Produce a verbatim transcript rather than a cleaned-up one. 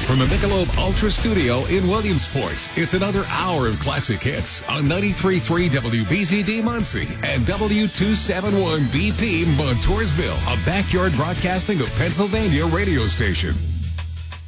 From the Michelob Ultra Studio in Williamsport, it's another hour of classic hits on ninety-three point three W B Z D Muncie and W two seventy-one B P Montoursville, a backyard broadcasting of Pennsylvania radio station.